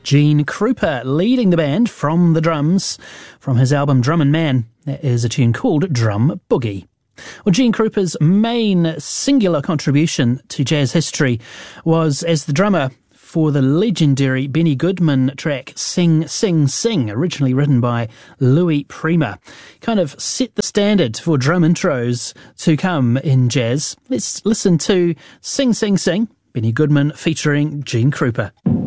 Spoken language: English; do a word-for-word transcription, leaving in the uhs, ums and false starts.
Gene Krupa leading the band from the drums from his album Drum and Man. That is a tune called Drum Boogie. Well, Gene Krupa's main singular contribution to jazz history was as the drummer for the legendary Benny Goodman track Sing, Sing, Sing, originally written by Louis Prima. Kind of set the standard for drum intros to come in jazz. Let's listen to Sing, Sing, Sing, Benny Goodman featuring Gene Krupa.